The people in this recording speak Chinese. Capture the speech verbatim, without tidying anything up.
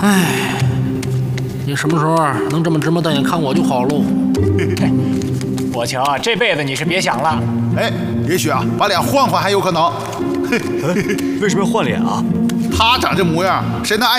唉，你什么时候能这么直目瞪眼看我就好喽。 我瞧这辈子你是别想了。 哎，也许啊，把脸换换还有可能。 为什么要换脸啊？ 他长这模样，谁能爱